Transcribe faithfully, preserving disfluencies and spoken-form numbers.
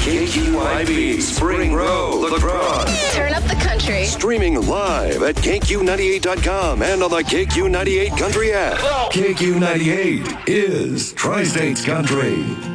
K Q I B Spring Row, La Crosse. Turn up the country. Streaming live at K Q ninety-eight dot com and on the K Q ninety-eight Country app. K Q ninety-eight is Tri-States Country.